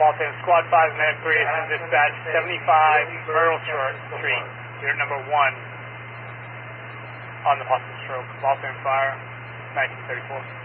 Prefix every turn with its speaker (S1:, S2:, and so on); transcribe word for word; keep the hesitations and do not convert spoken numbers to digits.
S1: Walton, Squad five, Medic three, and dispatch seventy-five Myrtle Street, unit number one on the possible stroke. Walton, fire, nineteen thirty-four.